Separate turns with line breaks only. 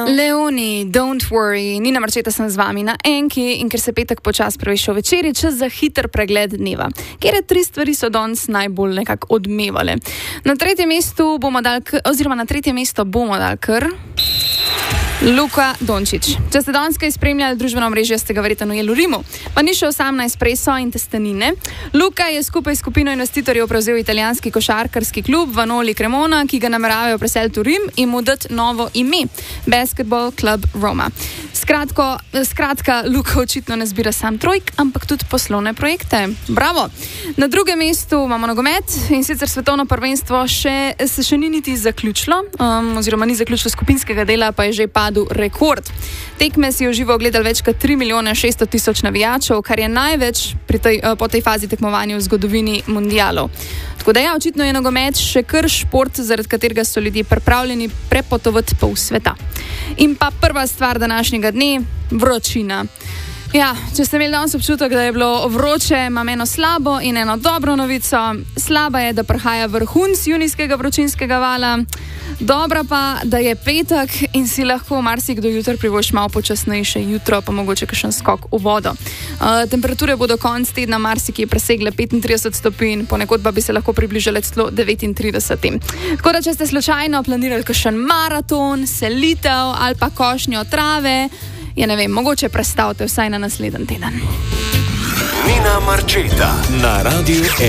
Leoni, don't worry, Nina Marčeta sem z vami na Enki in ker se petek počas previšal večer, je čas za hiter pregled dneva. Kjer 3 stvari so danes najbolj nekako odmevale. Na tretje mesto bomo dali kar Luka Dončić. Če ste danes kaj spremljali družbeno omrežje, ste ga verjetno ujeli v Rimu. Pa ni šel sam na espresso in testenine. Luka je skupaj s skupino investitorjev prevzel italijanski košarkarski klub Vanoli Cremona, ki ga nameravajo preseliti v Rim in mu dati novo ime, Basketball Club Roma. Skratka, Luka očitno ne zbira sam trojk, ampak tudi poslovne projekte. Bravo! Na drugem mestu imamo nogomet in sicer svetovno prvenstvo se še ni niti zaključilo, oziroma ni zaključilo skupinskega dela, pa je že padel rekord. Tekme si je v živo ogledali več kot 3.600.000 navijačev, kar je največ po tej fazi tekmovanja v zgodovini mundialov. Tako da ja, očitno je nogomet še kar šport, zaradi katerega so ljudje pripravljeni prepotovati pol sveta. In pa prva stvar današnjega dne, vročina. Ja, če ste imeli danes občutek, da je bilo vroče, imam eno slabo in eno dobro novico. Slaba je, da prihaja vrhunec junijskega vročinskega vala. Dobra pa, da je petek in si lahko marsikdo jutri privošči malo počasnejše jutro, pa mogoče kakšen skok v vodo. Temperature bodo konec tedna marsikje presegle 35 stopinj, ponekod pa bi se lahko približale celo 39. Tako da, če ste slučajno planirali kakšen maraton, selitev ali pa košnjo trave, ja ne vem, mogoče prestavite vsaj na naslednji teden.
Nina Marčeta na Radiu